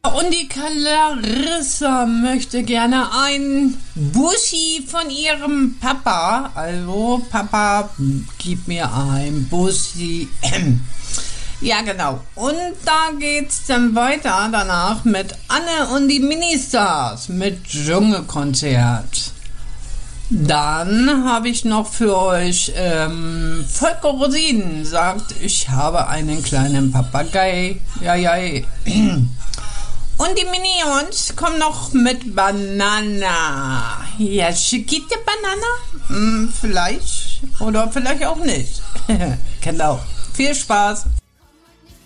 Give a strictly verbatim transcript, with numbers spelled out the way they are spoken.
Und die Clarissa möchte gerne ein Bussi von ihrem Papa. Also, Papa, gib mir ein Bussi. Ja, genau. Und da geht's dann weiter danach mit Anne und die Ministars mit Dschungelkonzert. Dann habe ich noch für euch ähm, Volker Rosin sagt, ich habe einen kleinen Papagei. Ja, ja. Und die Minions kommen noch mit Banana. Ja, Chiquita Banana? Hm, vielleicht. Oder vielleicht auch nicht. Genau. Viel Spaß.